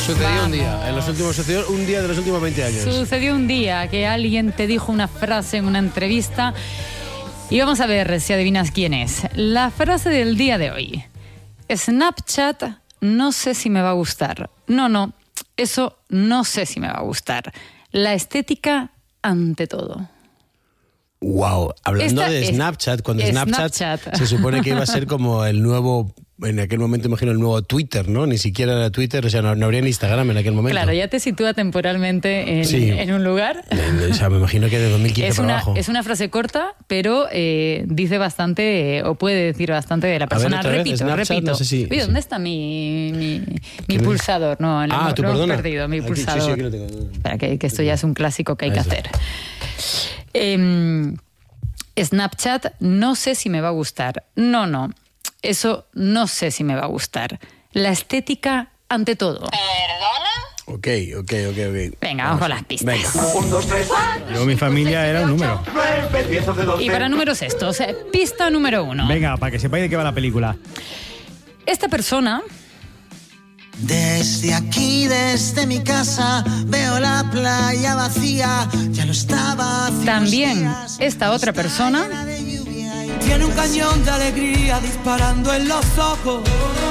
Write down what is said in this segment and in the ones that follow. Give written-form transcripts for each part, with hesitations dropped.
Sucedió un día, sucedió un día de los últimos 20 años. Sucedió un día que alguien te dijo una frase en una entrevista y vamos a ver si adivinas quién es. La frase del día de hoy. Snapchat, no sé si me va a gustar. No, eso no sé si me va a gustar. La estética ante todo. Wow, hablando de Snapchat, cuando Snapchat se supone que iba a ser como el nuevo, en aquel momento imagino el nuevo Twitter, ¿no? Ni siquiera era Twitter, o sea, no habría ni Instagram en aquel momento. Claro, ya te sitúa temporalmente en un lugar. O sea, me imagino que de 2015 para abajo. Es una frase corta, pero dice bastante, o puede decir bastante de la persona. Repito. No sé si, Oye, ¿dónde está mi pulsador? No, lo he perdido, mi pulsador. Sí, aquí lo tengo. Espera, que esto ya es un clásico que hay que hacer. Snapchat, no sé si me va a gustar. No, eso no sé si me va a gustar. La estética ante todo. ¿Perdona? Ok. Venga, vamos con las pistas. Venga. 1, 2, 3, 4. Yo, mi familia era un número. Y para números estos, pista número 1. Venga, para que sepáis de qué va la película. Esta persona... Desde aquí, desde mi casa, veo la playa vacía, ya lo estaba hace También unos días, esta otra persona tiene un cañón de alegría disparando en los ojos.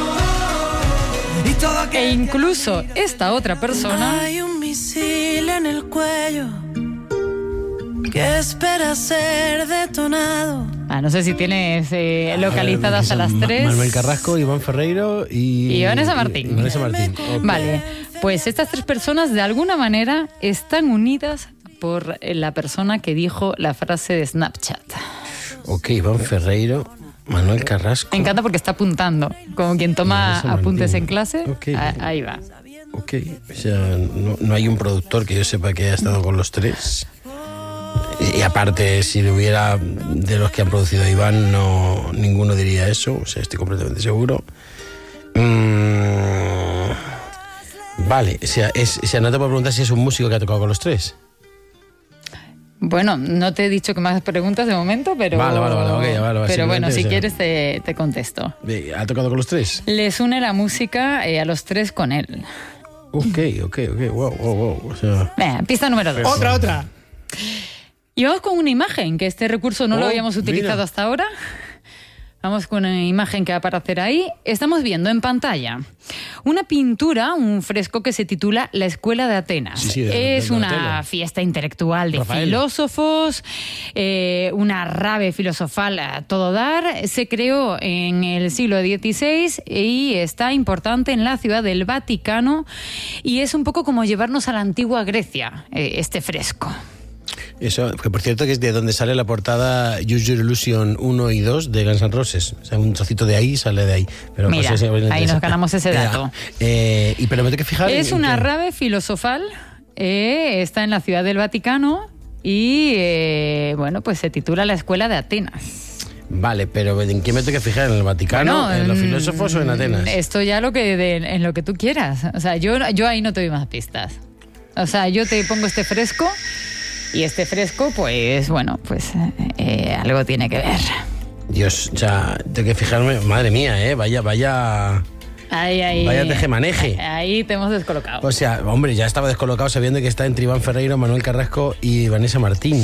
Y todo e incluso esta otra persona hay un misil en el cuello que espera ser detonado. no sé si tienes localizadas a las 3. Manuel Carrasco, Iván Ferreiro y Vanessa Martín. Okay. Vale, pues estas 3 personas de alguna manera están unidas por la persona que dijo la frase de Snapchat. Ok, Iván Ferreiro, Manuel Carrasco. Me encanta porque está apuntando, como quien toma apuntes en clase. Okay. Ahí va. Ok, o sea, no hay un productor que yo sepa que haya estado con los 3. Y aparte, si lo hubiera de los que han producido a Iván, ninguno diría eso, o sea, estoy completamente seguro. Vale, o sea, no te puedo preguntar si es un músico que ha tocado con los 3. Bueno, no te he dicho que más preguntas de momento, pero... Vale, pero bueno, si quieres te contesto. ¿Ha tocado con los 3? Les une la música a los 3 con él. Ok, wow, o sea... Venga, pista número 2. Otra. Y vamos con una imagen, que este recurso no lo habíamos utilizado hasta ahora. Vamos con una imagen que va a aparecer ahí. Estamos viendo en pantalla una pintura, un fresco que se titula La Escuela de Atenas. Sí, es una fiesta intelectual de filósofos, una rave filosofal a todo dar. Se creó en el siglo XVI y está importante en la ciudad del Vaticano. Y es un poco como llevarnos a la antigua Grecia, este fresco. Eso, que por cierto que es de donde sale la portada Use Your Illusion 1 y 2 de Guns N' Roses. O sea, un trocito de ahí sale de ahí. Pero mira, ahí nos ganamos ese dato. Y pero me tengo que fijar... Es una rave filosofal, está en la ciudad del Vaticano y, bueno, pues se titula La Escuela de Atenas. Vale, pero ¿en qué me tengo que fijar? ¿En el Vaticano? Bueno, ¿En los filósofos o en Atenas? Esto ya en lo que tú quieras. O sea, yo ahí no te doy más pistas. O sea, yo te pongo este fresco... Y este fresco, pues, bueno, pues algo tiene que ver. Dios, ya tengo que fijarme, madre mía, vaya tejemaneje. Ahí te hemos descolocado. O sea, hombre, ya estaba descolocado sabiendo que está entre Iván Ferreiro, Manuel Carrasco y Vanessa Martín.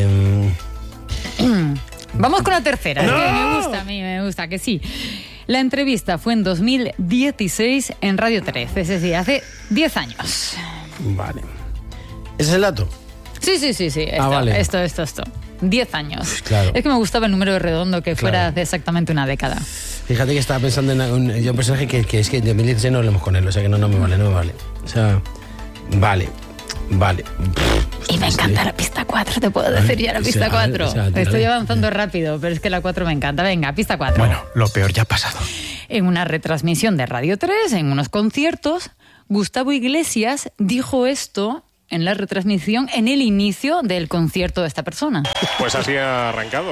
Vamos con la tercera, ¡no! Que me gusta, que sí. La entrevista fue en 2016 en Radio 3, es decir, hace 10 años. Vale. ¿Ese es el dato? Sí. Vale. Esto. 10 años. Claro. Es que me gustaba el número redondo que fuera hace exactamente una década. Fíjate que estaba pensando en un personaje que es que en 2016 no hablemos con él, o sea que no me vale. O sea, vale. Y me encanta la pista 4, te puedo decir ya la pista 4. O sea, estoy avanzando rápido, pero es que la 4 me encanta. Venga, pista 4. Bueno, lo peor ya ha pasado. En una retransmisión de Radio 3, en unos conciertos, Gustavo Iglesias dijo esto en la retransmisión en el inicio del concierto de esta persona. Pues así ha arrancado,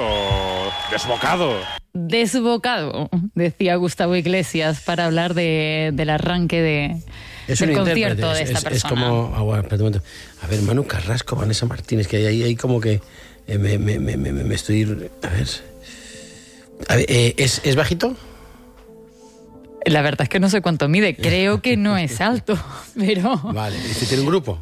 Desbocado, decía Gustavo Iglesias para hablar del arranque del concierto de esta persona. Es como... espérate un momento. A ver, Manu Carrasco, Vanessa Martínez, que hay como que... me estoy... A ver, ¿es bajito? La verdad es que no sé cuánto mide. Creo que no es alto, pero... Vale, ¿y si tiene un grupo?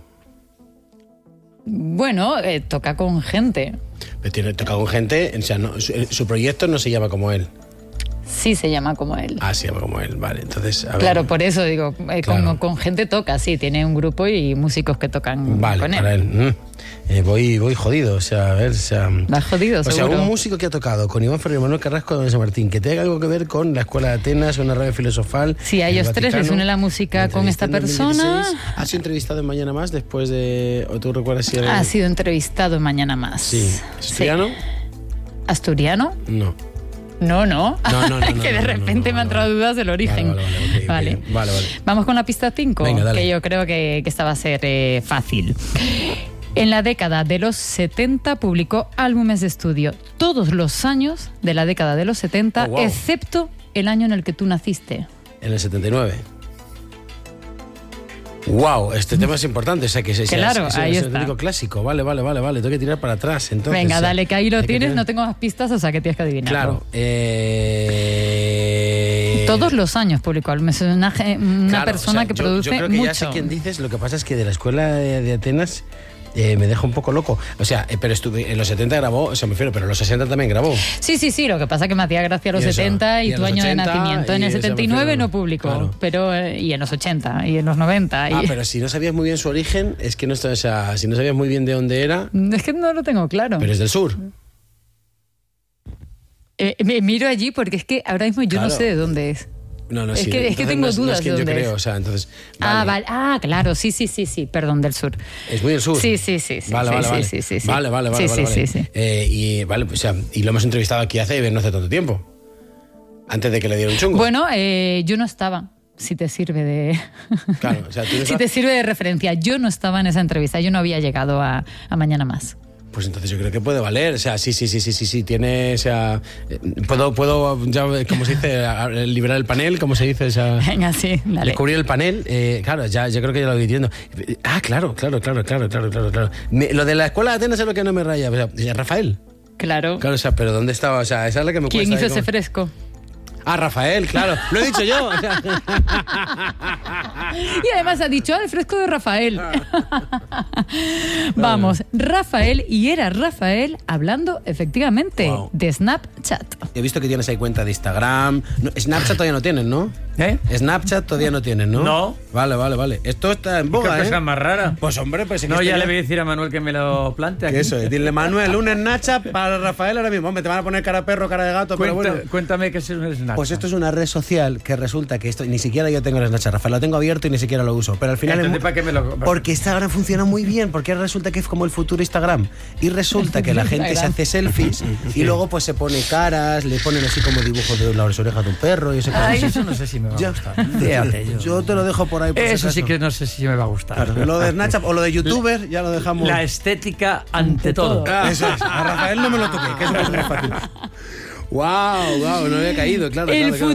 Bueno, toca con gente. Pero toca con gente, o sea, su proyecto no se llama como él. Sí se llama como él. Ah, se llama como él, vale. Entonces, a ver. Claro, por eso digo, Claro. con gente toca, sí, tiene un grupo y músicos que tocan Vale, con él. para él. Voy jodido, o sea, a ver, o sea... Vas jodido, O sea, seguro. un músico que ha tocado con Iván Ferrer y Manuel Carrasco de San Martín, que tenga algo que ver con la Escuela de Atenas, una radio filosofal... Sí, a el ellos tres les Vaticano, une la música con esta entrevista en persona. 2016. ¿Has sido entrevistado en Mañana Más después de... o tú recuerdas si era... Ha sido entrevistado en Mañana Más. Sí. ¿Asturiano? Sí. ¿Asturiano? No. No. No, que de repente me ha entrado dudas del origen. Vale. Vamos con la pista 5, Venga, dale. que yo creo que esta va a ser fácil. En la década de los 70 publicó álbumes de estudio todos los años de la década de los 70, Oh, wow. excepto el año en el que tú naciste. En el 79. Wow, este tema es importante, o sea que Claro, ahí es está. auténtico clásico. Vale, tengo que tirar para atrás, entonces. Venga, o sea, dale, que ahí lo hay que tienes, tirar- no tengo más pistas, o sea que tienes que adivinarlo. Claro. Todos los años publicó álbumes, es una Claro, persona o sea, que yo produce creo que mucho. ya sé quién dices, lo que pasa es que de la escuela de Atenas me deja un poco loco. O sea, pero estuve, en los 70 grabó, o sea, me refiero, pero en los 60 también grabó. Sí, lo que pasa es que me hacía gracia a los Y eso, 70 y y a tu los año de 80, nacimiento. En y el eso me 79 refiero, no publicó, claro. pero y en los 80 y en los 90. Ah, pero si no sabías muy bien su origen, es que no está, o sea, si no sabías muy bien de dónde era, Es que no lo tengo claro. pero es del sur. Me miro allí porque es que ahora mismo yo no Claro. sé de dónde es. No, Es sí, que entonces tengo no es dudas quien de yo dónde creo, es. o sea, entonces. Vale. Ah, claro, sí, perdón, del sur. Es muy del sur. Sí. Vale. Sí. Vale. Sí. Y vale, o sea, y lo hemos entrevistado aquí no hace tanto tiempo. Antes de que le diera un chungo. Bueno, yo no estaba. Si te sirve de. Claro, o sea, tú no si estás- te sirve de referencia. Yo no estaba en esa entrevista. Yo no había llegado a Mañana Más. Pues entonces yo creo que puede valer. O sea, sí. Tiene, o sea, puedo ya, como se dice, liberar el panel, como se dice, o sea, Venga, sí, dale. descubrir el panel. Claro, ya creo que ya lo voy diciendo. Ah, claro. Lo de la escuela de Atenas es lo que no me raya. O sea, Rafael. Claro. Claro, o sea, pero ¿dónde estaba? O sea, esa es la que me ¿Quién cuesta. hizo ese como- fresco? Ah, Rafael, claro. Lo he dicho yo. O sea, Y además ha dicho, el fresco de Rafael. Vamos, Rafael, y era Rafael hablando efectivamente Wow. de Snapchat. he visto que tienes ahí cuenta de Instagram. No, Snapchat todavía no tienes, ¿no? ¿Eh? Snapchat todavía no tienes, ¿no? No. Vale. Esto está en boga, ¿Qué ¿eh? cosa más rara? Pues hombre, pues... No, ya le voy a decir a Manuel que me lo plante aquí. Que eso, dile Manuel, un Snapchat para Rafael ahora mismo. Hombre, te van a poner cara de perro, cara de gato, pero bueno. Cuéntame qué es un Snapchat. Pues esto es una red social que resulta que esto ni siquiera yo tengo el Snapchat, Rafael, lo tengo abierto y ni siquiera lo uso. Pero al final Entonces, ¿para qué me lo...? porque Instagram funciona muy bien, porque resulta que es como el futuro Instagram. Y resulta que la gente se hace selfies y luego pues se pone caras, le ponen así como dibujos de las orejas de un perro y ese Ay, eso no sé si me va a Ya. gustar. Fíjate, Yo te lo dejo por ahí. Por Eso si sí acaso. que no sé si me va a gustar. Claro, lo de Snapchat o lo de YouTuber ya lo dejamos. La estética ante todo. Eso es. A Rafael no me lo toqué, que es muy fácil. Wow, no había caído, claro. El claro.